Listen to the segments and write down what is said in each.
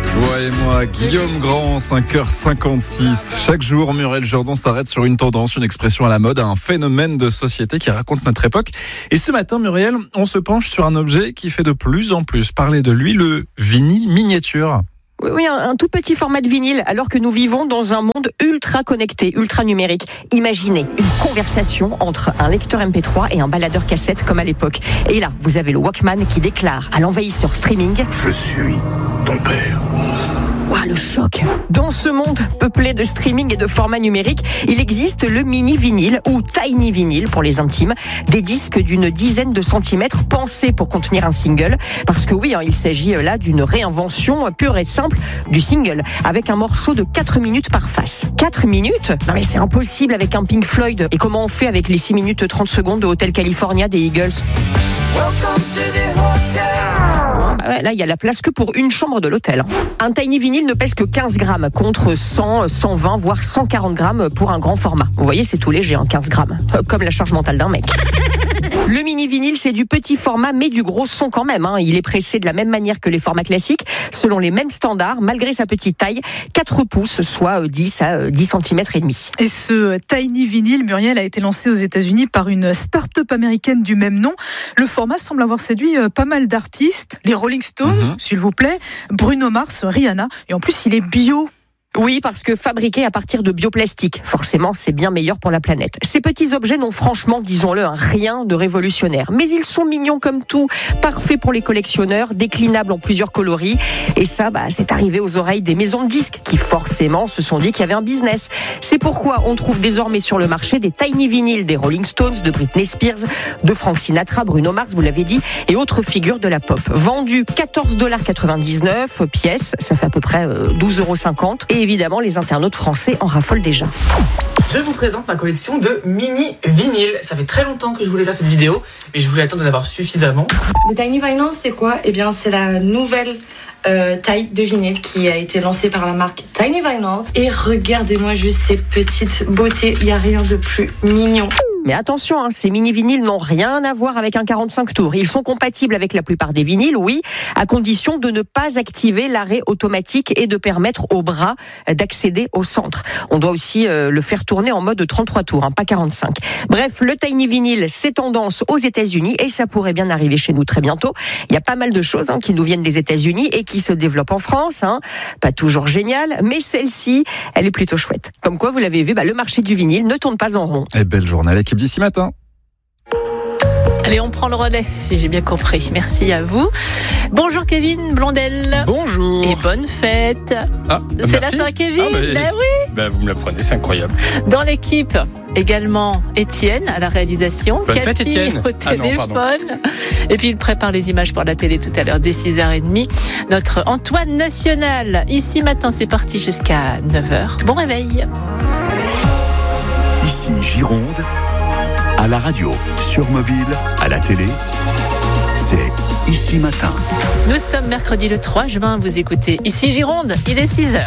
Toi et moi, Guillaume Grand, 5h56. Chaque jour, Muriel Jourdan s'arrête sur une tendance, une expression à la mode, un phénomène de société qui raconte notre époque. Et ce matin, Muriel, on se penche sur un objet qui fait de plus en plus parler de lui, le vinyle miniature. Oui, un tout petit format de vinyle, alors que nous vivons dans un monde ultra connecté, ultra numérique. Imaginez une conversation entre un lecteur MP3 et un baladeur cassette comme à l'époque. Et là, vous avez le Walkman qui déclare à l'envahisseur streaming: Je suis ton père. Ouah, le choc. Dans ce monde peuplé de streaming et de formats numériques, il existe le mini vinyle ou tiny vinyle pour les intimes, des disques d'une dizaine de centimètres pensés pour contenir un single. Parce que oui, il s'agit là d'une réinvention pure et simple du single, avec un morceau de 4 minutes par face. 4 minutes ? Non mais c'est impossible avec un Pink Floyd. Et comment on fait avec les 6 minutes 30 secondes de Hotel California des Eagles ? Là, il y a la place que pour une chambre de l'hôtel. Un tiny vinyle ne pèse que 15 grammes contre 100, 120, voire 140 grammes pour un grand format. Vous voyez, c'est tout léger, 15 grammes. Comme la charge mentale d'un mec. Le mini vinyle, c'est du petit format, mais du gros son quand même. Il est pressé de la même manière que les formats classiques, selon les mêmes standards, malgré sa petite taille, 4 pouces, soit 10 à 10 cm et demi. Et ce tiny vinyle, Muriel, a été lancé aux États-Unis par une start-up américaine du même nom. Le format semble avoir séduit pas mal d'artistes, les Rolling Stones, s'il vous plaît, Bruno Mars, Rihanna, et en plus il est bio. Oui, parce que fabriqué à partir de bioplastique, forcément, c'est bien meilleur pour la planète. Ces petits objets n'ont franchement, disons-le, rien de révolutionnaire. Mais ils sont mignons comme tout, parfaits pour les collectionneurs, déclinables en plusieurs coloris. Et ça, c'est arrivé aux oreilles des maisons de disques qui, forcément, se sont dit qu'il y avait un business. C'est pourquoi on trouve désormais sur le marché des tiny vinyles des Rolling Stones, de Britney Spears, de Frank Sinatra, Bruno Mars, vous l'avez dit, et autres figures de la pop. Vendus $14,99 pièce, ça fait à peu près 12,50 €. Et évidemment, les internautes français en raffolent déjà. Je vous présente ma collection de mini vinyles. Ça fait très longtemps que je voulais faire cette vidéo, mais je voulais attendre d'en avoir suffisamment. Le Tiny Vinyl, c'est quoi ? Eh bien, c'est la nouvelle taille de vinyle qui a été lancée par la marque Tiny Vinyl. Et regardez-moi juste ces petites beautés, il n'y a rien de plus mignon. Mais attention, ces mini-vinyles n'ont rien à voir avec un 45 tours. Ils sont compatibles avec la plupart des vinyles, oui, à condition de ne pas activer l'arrêt automatique et de permettre au bras d'accéder au centre. On doit aussi le faire tourner en mode 33 tours, pas 45. Bref, le tiny vinyle, c'est tendance aux États-Unis et ça pourrait bien arriver chez nous très bientôt. Il y a pas mal de choses qui nous viennent des États-Unis et qui se développent en France. Pas toujours génial, mais celle-ci, elle est plutôt chouette. Comme quoi, vous l'avez vu, le marché du vinyle ne tourne pas en rond. Et belle journée à l'équipe d'ici matin. Allez, on prend le relais, si j'ai bien compris. Merci à vous. Bonjour Kevin Blondel. Bonjour. Et bonne fête. C'est la Saint-Kevin. Oui. Vous me l'apprenez, c'est incroyable. Dans l'équipe, également Étienne à la réalisation. Bonne Cathy fête, Étienne. au téléphone. Et puis il prépare les images pour la télé tout à l'heure dès 6h30. Notre Antoine National. Ici matin, c'est parti jusqu'à 9h. Bon réveil. Ici Gironde, à la radio, sur mobile, à la télé, c'est Ici Matin. Nous sommes mercredi le 3 juin, vous écoutez Ici Gironde, il est 6h.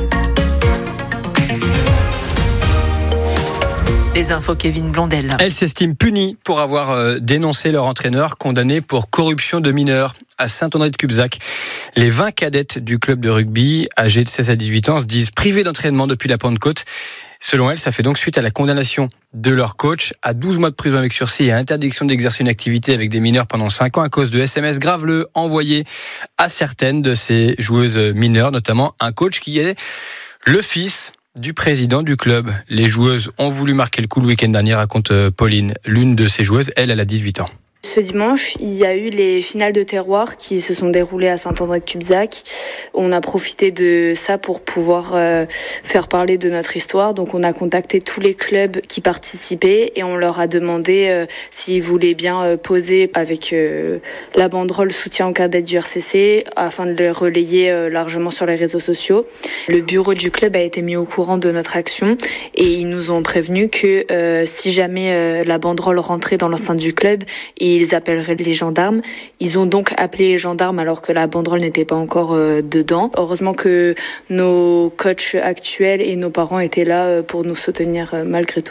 Les infos Kevin Blondel. Elle s'estime punie pour avoir dénoncé leur entraîneur condamné pour corruption de mineurs à Saint-André-de-Cubzac. Les 20 cadettes du club de rugby, âgées de 16 à 18 ans, se disent privées d'entraînement depuis la Pentecôte. Selon elle, ça fait donc suite à la condamnation de leur coach à 12 mois de prison avec sursis et à interdiction d'exercer une activité avec des mineurs pendant 5 ans à cause de SMS graveleux envoyés à certaines de ces joueuses mineures, notamment un coach qui est le fils du président du club. Les joueuses ont voulu marquer le coup le week-end dernier, raconte Pauline, l'une de ces joueuses. Elle a 18 ans. Ce dimanche, il y a eu les finales de terroir qui se sont déroulées à Saint-André-de-Cubzac. On a profité de ça pour pouvoir faire parler de notre histoire. Donc on a contacté tous les clubs qui participaient et on leur a demandé s'ils voulaient bien poser avec la banderole soutien aux cadettes du RCC afin de les relayer largement sur les réseaux sociaux. Le bureau du club a été mis au courant de notre action et ils nous ont prévenu que si jamais la banderole rentrait dans l'enceinte du club, ils appelleraient les gendarmes. Ils ont donc appelé les gendarmes alors que la banderole n'était pas encore dedans. Heureusement que nos coachs actuels et nos parents étaient là pour nous soutenir malgré tout.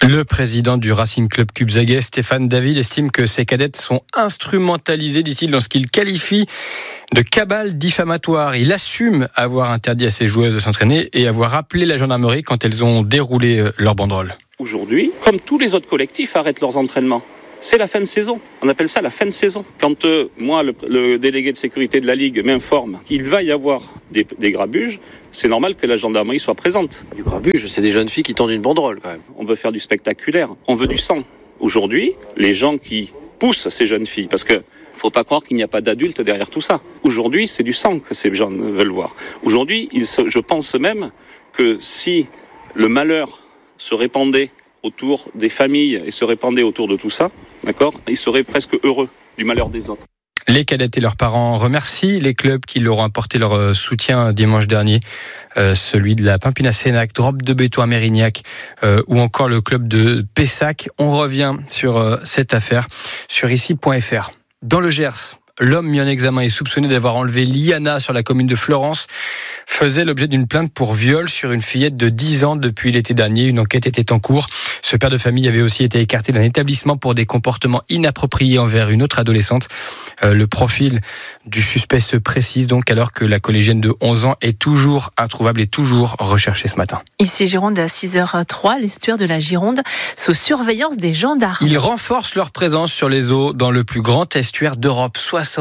Le président du Racing Club Cubzaguais, Stéphane David, estime que ces cadettes sont instrumentalisées, dit-il, dans ce qu'il qualifie de cabale diffamatoire. Il assume avoir interdit à ses joueuses de s'entraîner et avoir appelé la gendarmerie quand elles ont déroulé leur banderole. Aujourd'hui, comme tous les autres collectifs, arrêtent leurs entraînements. C'est la fin de saison. On appelle ça la fin de saison. Quand moi, le délégué de sécurité de la Ligue m'informe qu'il va y avoir des grabuges, c'est normal que la gendarmerie soit présente. Du grabuge, c'est des jeunes filles qui tendent une banderole quand même. On veut faire du spectaculaire, on veut du sang. Aujourd'hui, les gens qui poussent ces jeunes filles, parce que faut pas croire qu'il n'y a pas d'adultes derrière tout ça. Aujourd'hui, c'est du sang que ces gens veulent voir. Aujourd'hui, je pense même que si le malheur se répandait autour des familles et se répandait autour de tout ça, d'accord, ils seraient presque heureux du malheur des autres. Les cadettes et leurs parents remercient les clubs qui leur ont apporté leur soutien dimanche dernier, celui de la Pimpina-Sénac, Drop de Béton à Mérignac ou encore le club de Pessac. On revient sur cette affaire sur ici.fr. Dans le Gers, l'homme mis en examen et soupçonné d'avoir enlevé Liana sur la commune de Florence faisait l'objet d'une plainte pour viol sur une fillette de 10 ans depuis l'été dernier. Une enquête était en cours. Ce père de famille avait aussi été écarté d'un établissement pour des comportements inappropriés envers une autre adolescente. Le profil du suspect se précise donc alors que la collégienne de 11 ans est toujours introuvable et toujours recherchée ce matin. Ici Gironde à 6h03, l'estuaire de la Gironde sous surveillance des gendarmes. Ils renforcent leur présence sur les eaux dans le plus grand estuaire d'Europe.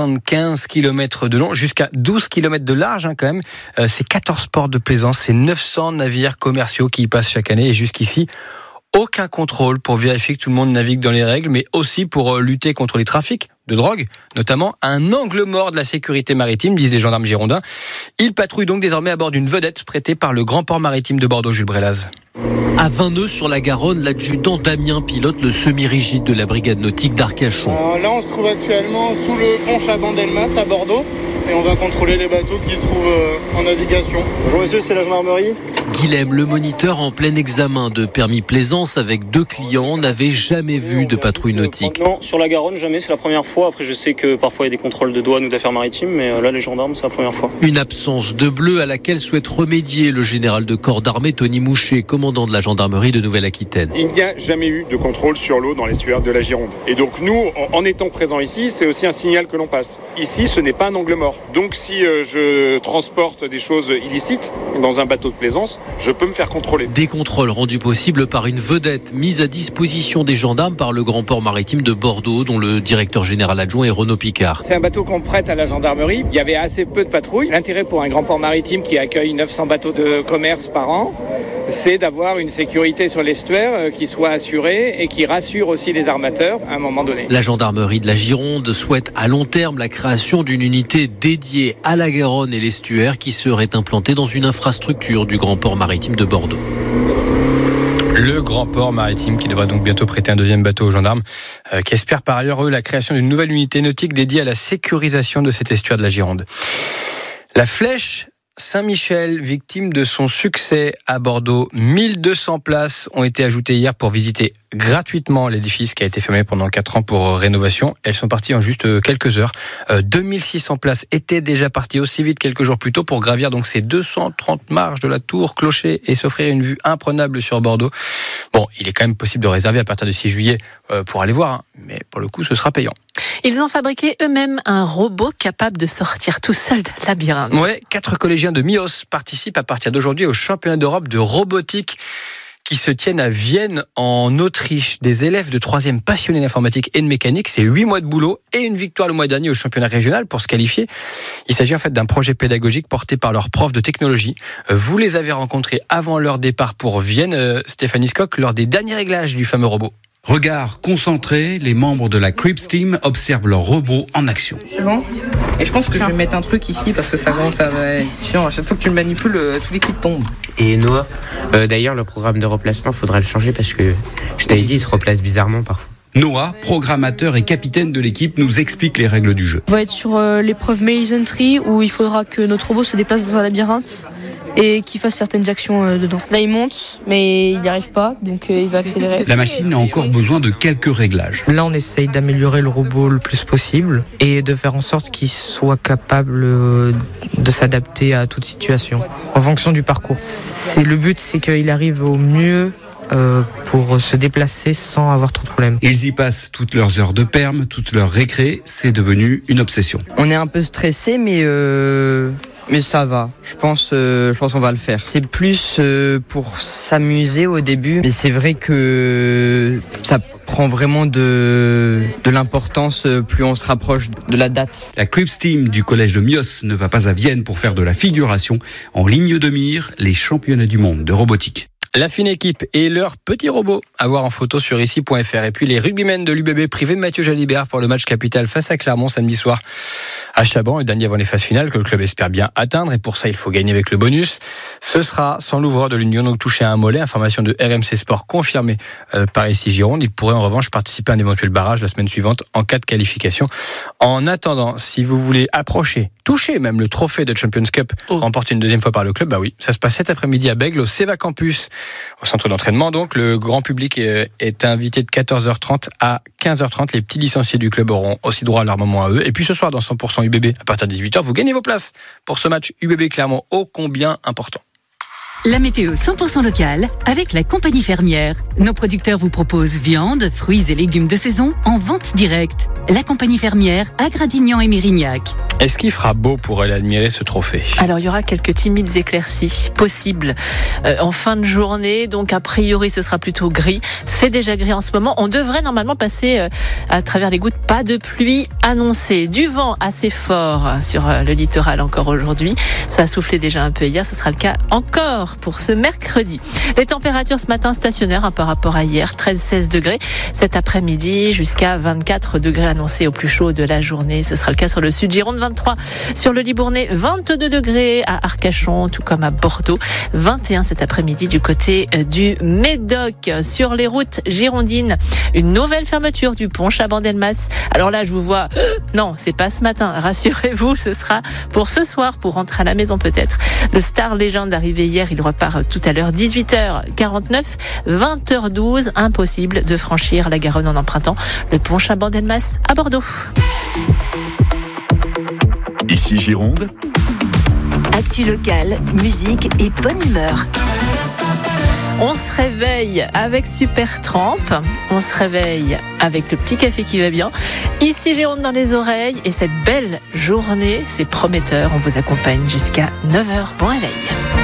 75 km de long, jusqu'à 12 km de large quand même. C'est 14 ports de plaisance, c'est 900 navires commerciaux qui y passent chaque année et jusqu'ici, aucun contrôle pour vérifier que tout le monde navigue dans les règles, mais aussi pour lutter contre les trafics de drogue, notamment un angle mort de la sécurité maritime, disent les gendarmes girondins. Ils patrouillent donc désormais à bord d'une vedette prêtée par le grand port maritime de Bordeaux, Jules Brélaz. À 20 nœuds sur la Garonne, l'adjudant Damien pilote le semi-rigide de la brigade nautique d'Arcachon. Là, on se trouve actuellement sous le pont Chaban-Delmas à Bordeaux et on va contrôler les bateaux qui se trouvent en navigation. Bonjour monsieur, c'est la gendarmerie. Guilhem, le moniteur en plein examen de permis plaisance avec 2 clients, n'avait jamais vu de patrouille nautique. Non, sur la Garonne, jamais, c'est la première fois. Après, je sais que parfois il y a des contrôles de douane ou d'affaires maritimes, mais là, les gendarmes, c'est la première fois. Une absence de bleu à laquelle souhaite remédier le général de corps d'armée Tony Mouchet, commandant de la gendarmerie de Nouvelle-Aquitaine. Il n'y a jamais eu de contrôle sur l'eau dans l'estuaire de la Gironde. Et donc nous, en étant présents ici, c'est aussi un signal que l'on passe. Ici, ce n'est pas un angle mort. Donc si je transporte des choses illicites dans un bateau de plaisance, je peux me faire contrôler. Des contrôles rendus possibles par une vedette mise à disposition des gendarmes par le grand port maritime de Bordeaux, dont le directeur général adjoint est Renaud Picard. C'est un bateau qu'on prête à la gendarmerie. Il y avait assez peu de patrouilles. L'intérêt pour un grand port maritime qui accueille 900 bateaux de commerce par an, c'est d'avoir une sécurité sur l'estuaire qui soit assurée et qui rassure aussi les armateurs à un moment donné. La gendarmerie de la Gironde souhaite à long terme la création d'une unité dédiée à la Garonne et l'estuaire qui serait implantée dans une infrastructure du grand port maritime de Bordeaux. Le grand port maritime qui devrait donc bientôt prêter un deuxième bateau aux gendarmes qui espèrent par ailleurs la création d'une nouvelle unité nautique dédiée à la sécurisation de cet estuaire de la Gironde. La Flèche Saint-Michel, victime de son succès à Bordeaux. 1200 places ont été ajoutées hier pour visiter gratuitement l'édifice qui a été fermé pendant 4 ans pour rénovation. Elles sont parties en juste quelques heures. 2600 places étaient déjà parties aussi vite quelques jours plus tôt pour gravir donc ces 230 marches de la tour clocher et s'offrir une vue imprenable sur Bordeaux. Bon, il est quand même possible de réserver à partir du 6 juillet pour aller voir, mais pour le coup, ce sera payant. Ils ont fabriqué eux-mêmes un robot capable de sortir tout seul d'un labyrinthe. Ouais, 4 collégiens de Mios participent à partir d'aujourd'hui au championnat d'Europe de robotique qui se tiennent à Vienne en Autriche. Des élèves de 3e passionnés d'informatique et de mécanique, c'est 8 mois de boulot et une victoire le mois dernier au championnat régional pour se qualifier. Il s'agit en fait d'un projet pédagogique porté par leurs profs de technologie. Vous les avez rencontrés avant leur départ pour Vienne, Stéphanie Skock, lors des derniers réglages du fameux robot. Regard concentré, les membres de la Crips Team observent leur robot en action. C'est bon. Et je pense que je vais mettre un truc ici parce que ça commence à être chiant. À chaque fois que tu le manipules, tous les clics tombent. Et Noah, d'ailleurs, le programme de replacement, il faudra le changer parce que, je t'avais dit, il se replace bizarrement parfois. Noah, programmateur et capitaine de l'équipe, nous explique les règles du jeu. On va être sur l'épreuve Maze Entry où il faudra que notre robot se déplace dans un labyrinthe et qu'il fasse certaines actions dedans. Là, il monte, mais il n'y arrive pas, donc il va accélérer. La machine a encore besoin de quelques réglages. Là, on essaye d'améliorer le robot le plus possible et de faire en sorte qu'il soit capable de s'adapter à toute situation, en fonction du parcours. Le but, c'est qu'il arrive au mieux pour se déplacer sans avoir trop de problèmes. Ils y passent toutes leurs heures de perm, toutes leurs récré, c'est devenu une obsession. On est un peu stressé, mais ça va. Je pense qu'on va le faire. C'est plus pour s'amuser au début, mais c'est vrai que ça prend vraiment de l'importance plus on se rapproche de la date. La Crips Team du collège de Mios ne va pas à Vienne pour faire de la figuration. En ligne de mire, les championnats du monde de robotique. La fine équipe et leurs petits robots à voir en photo sur ici.fr. Et puis les rugbymen de l'UBB privés de Mathieu Jalibert pour le match capital face à Clermont samedi soir à Chaban, et dernier avant les phases finales que le club espère bien atteindre. Et pour ça, il faut gagner avec le bonus. Ce sera sans l'ouvreur de l'Union, donc touché à un mollet. Information de RMC Sport confirmée par ici Gironde. Il pourrait en revanche participer à un éventuel barrage la semaine suivante en cas de qualification. En attendant, si vous voulez toucher même le trophée de Champions Cup remporté une deuxième fois par le club, bah oui, ça se passe cet après-midi à Bègles au Seva Campus, au centre d'entraînement. Donc le grand public est invité de 14h30 à 15h30. Les petits licenciés du club auront aussi droit à leur moment à eux. Et puis ce soir dans 100% UBB à partir de 18h, vous gagnez vos places pour ce match UBB Clermont ô combien important. La météo 100% locale avec la compagnie fermière. Nos producteurs vous proposent viande, fruits et légumes de saison en vente directe. La compagnie fermière à Gradignan et Mérignac. Est-ce qu'il fera beau pour aller admirer ce trophée ? Alors, il y aura quelques timides éclaircies possibles en fin de journée. Donc, a priori, ce sera plutôt gris. C'est déjà gris en ce moment. On devrait normalement passer à travers les gouttes. Pas de pluie annoncée. Du vent assez fort sur le littoral encore aujourd'hui. Ça a soufflé déjà un peu hier. Ce sera le cas encore pour ce mercredi. Les températures ce matin stationnaires par rapport à hier. 13-16 degrés. Cet après-midi, jusqu'à 24 degrés annoncés au plus chaud de la journée. Ce sera le cas sur le sud Gironde. 23 sur le Libournais, 22 degrés à Arcachon, tout comme à Bordeaux, 21 cet après-midi du côté du Médoc. Sur les routes girondines, une nouvelle fermeture du pont Chaban-Delmas. Alors là, je vous vois, non, c'est pas ce matin, rassurez-vous, ce sera pour ce soir, pour rentrer à la maison peut-être. Le Star Legend arrivé hier, il repart tout à l'heure, 18h49, 20h12, impossible de franchir la Garonne en empruntant le pont Chaban-Delmas à Bordeaux. Ici Gironde. Actu locale, musique et bonne humeur. On se réveille avec Super Tramp, on se réveille avec le petit café qui va bien. Ici Gironde dans les oreilles et cette belle journée, c'est prometteur. On vous accompagne jusqu'à 9h. Bon réveil.